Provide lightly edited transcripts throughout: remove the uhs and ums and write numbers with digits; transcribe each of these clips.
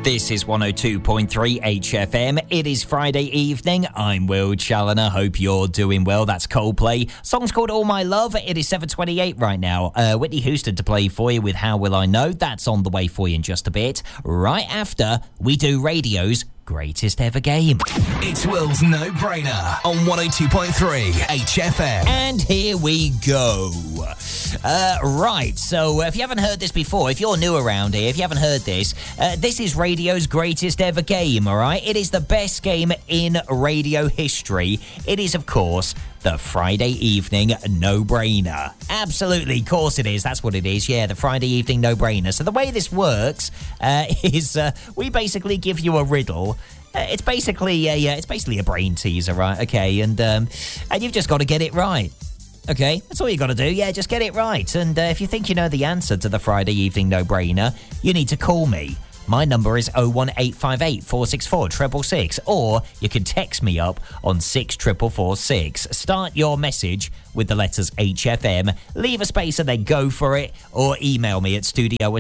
This is 102.3 HFM. It is Friday evening. I'm Will Challoner. Hope you're doing well. That's Coldplay. Song's called All My Love. It is 7:28 right now. Whitney Houston to play for you with How Will I Know. That's on the way for you in just a bit. Right after we do radio's greatest ever game. It's Will's No Brainer on 102.3 HFM. And here we go. Right, so if you haven't heard this before, if you're new around here, if you haven't heard this, this is radio's greatest ever game, all right? It is the best game in radio history. It is, of course, the Friday evening no-brainer. Absolutely, of course it is. That's what it is. Yeah, the Friday evening no-brainer. So the way this works is we basically give you a riddle. It's basically a brain teaser, right? Okay, and you've just got to get it right. Okay, that's all you got to do. Yeah, just get it right. And if you think you know the answer to the Friday evening no-brainer, you need to call me. My number is 01858 464 666, or you can text me up on 64446. Start your message with the letters HFM, leave a space and then go for it, or email me at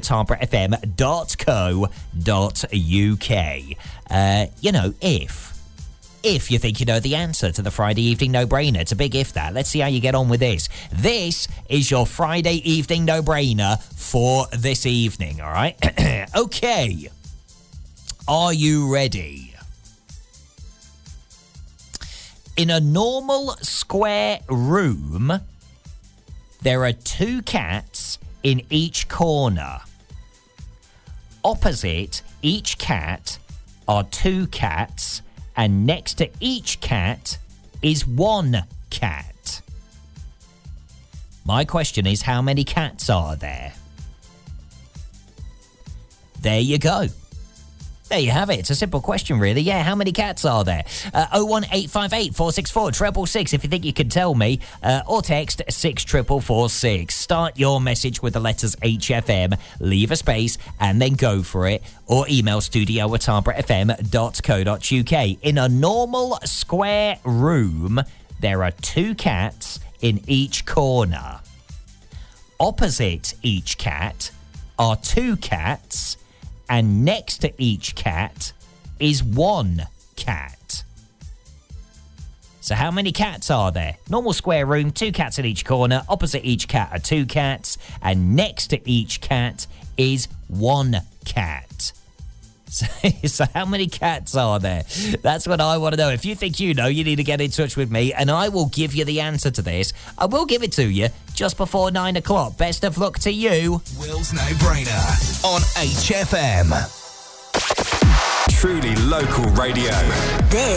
studio@harbourfm.co.uk. If you think you know the answer to the Friday evening no-brainer. It's a big if that. Let's see how you get on with this. This is your Friday evening no-brainer for this evening, all right? Okay. Are you ready? In a normal square room, there are two cats in each corner. Opposite each cat are two cats, and next to each cat is one cat. My question is, how many cats are there? There you go. There you have it. It's a simple question, really. Yeah, how many cats are there? 01858 464 666 if you think you can tell me, or text 64446. Start your message with the letters HFM, leave a space, and then go for it, or email studio@harbourfm.co.uk. In a normal square room, there are two cats in each corner. Opposite each cat are two cats, and next to each cat is one cat. So how many cats are there? Normal square room, two cats in each corner. Opposite each cat are two cats, and next to each cat is one cat. So how many cats are there? That's what I want to know. If you think you know, you need to get in touch with me, and I will give you the answer to this. I will give it to you just before 9 o'clock. Best of luck to you. Will's No Brainer on HFM. Truly local radio.